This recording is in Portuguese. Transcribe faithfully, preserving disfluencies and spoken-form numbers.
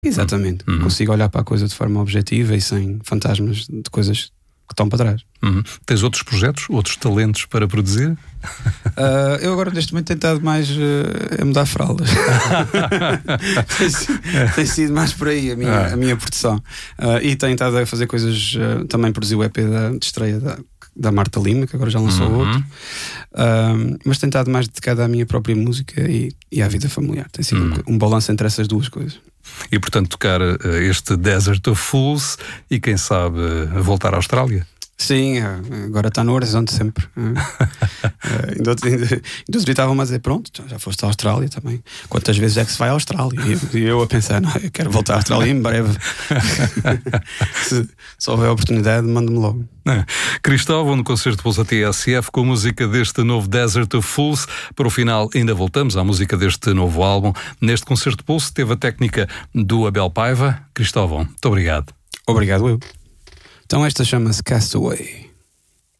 Exatamente. Uhum. Consigo olhar para a coisa de forma objetiva e sem fantasmas de coisas que estão para trás. Uhum. Tens outros projetos, outros talentos para produzir? Uh, eu agora neste momento tenho estado mais uh, a mudar fraldas. tem, sido, tem sido mais por aí a minha, ah. a minha produção. Uh, e tenho estado a fazer coisas. Uh, também produzi o E P da, de estreia da, da Marta Lima, que agora já lançou uhum. outro. Uh, mas tenho estado mais dedicado à minha própria música e, e à vida familiar. Tem sido uhum. um, um balanço entre essas duas coisas. E portanto tocar uh, este Desert of Fools e quem sabe uh, voltar à Austrália? Sim, agora está no horizonte sempre. Ainda outro estavam a dizer, pronto, já foste à Austrália também. Quantas vezes é que se vai à Austrália? E eu a pensar, não, eu quero voltar à Austrália em breve. se, se houver oportunidade, manda-me logo. É. Cristóvão, no concerto Pulsa T S F, com a música deste novo Desert of Fools. Para o final, ainda voltamos à música deste novo álbum. Neste concerto Pulse teve a técnica do Abel Paiva. Cristóvão, muito obrigado. Obrigado eu. Então esta chama-se Castaway.